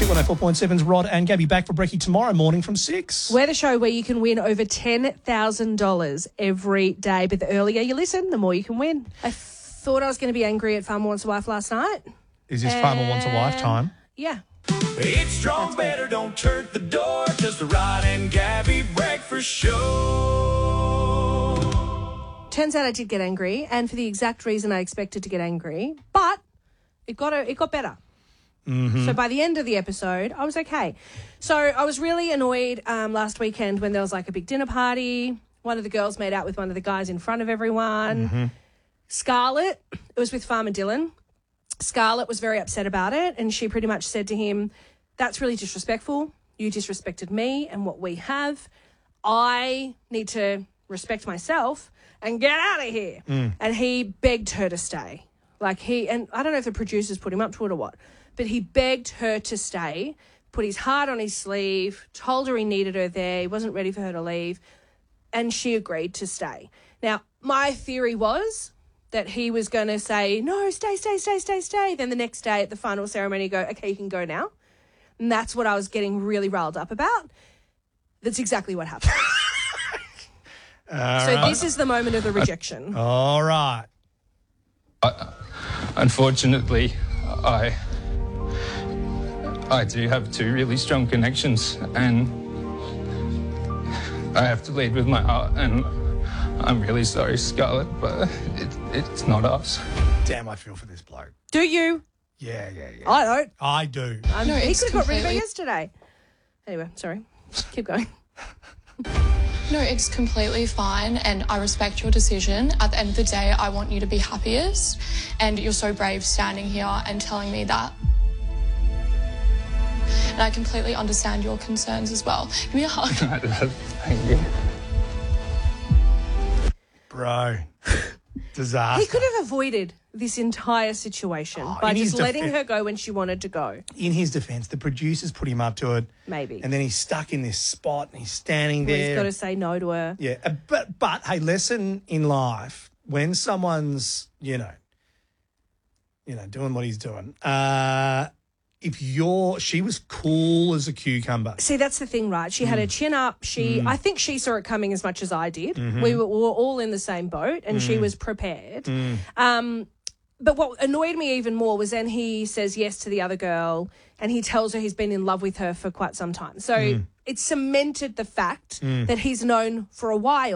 Hit 104.7's Rod and Gabby back for brekkie tomorrow morning from 6. We're the show where you can win over $10,000 every day. But the earlier you listen, the more you can win. I thought I was going to be angry at Farmer Wants a Wife last night. Is this Farmer Wants a Wife time? Yeah. It's strong, better, don't hurt the door. Just the Rod and Gabby breakfast show. Turns out I did get angry, and for the exact reason I expected to get angry, but it got better. Mm-hmm. So by the end of the episode, I was okay. So I was really annoyed last weekend when there was like a big dinner party. One of the girls made out with one of the guys in front of everyone. Mm-hmm. Scarlett, it was with Farmer Dylan. Scarlett was very upset about it, and she pretty much said to him, "That's really disrespectful. You disrespected me and what we have. I need to respect myself and get out of here." And he begged her to stay. And I don't know if the producers put him up to it or what, but he begged her to stay, put his heart on his sleeve, told her he needed her there, he wasn't ready for her to leave, and she agreed to stay. Now, my theory was that he was going to say, "No, stay. Then the next day at the final ceremony, go, "Okay, you can go now." And that's what I was getting really riled up about. That's exactly what happened. This is the moment of the rejection. All right. Unfortunately, I do have two really strong connections, and I have to lead with my heart, and I'm really sorry, Scarlett, but it's not us. Damn, I feel for this bloke. Do you? Yeah. I don't. I do. No, he could have got rid of her yesterday. Anyway, sorry. Keep going. No, it's completely fine, and I respect your decision. At the end of the day, I want you to be happiest, and you're so brave standing here and telling me that. And I completely understand your concerns as well. Give me a hug. Thank you. Bro, disaster. He could have avoided this entire situation by just letting her go when she wanted to go. In his defence, the producers put him up to it. Maybe. And then he's stuck in this spot and he's standing there. He's got to say no to her. Yeah, but hey, lesson in life, when someone's, doing what he's doing, she was cool as a cucumber. See, that's the thing, right? She had her chin up. I think she saw it coming as much as I did. Mm-hmm. We were all in the same boat, and she was prepared. But what annoyed me even more was then he says yes to the other girl, and he tells her he's been in love with her for quite some time. So it cemented the fact that he's known for a while